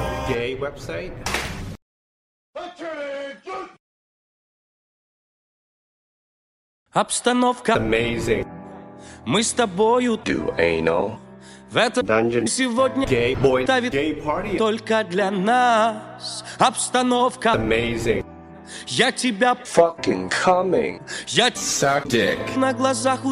gay website. Обстановка. Amazing. Мы с тобою Do anal. в этом Dungeon. сегодня Gay boy. ставит Gay party. только для нас. Обстановка. Amazing. Я тебя Fucking coming. я Suck dick. на глазах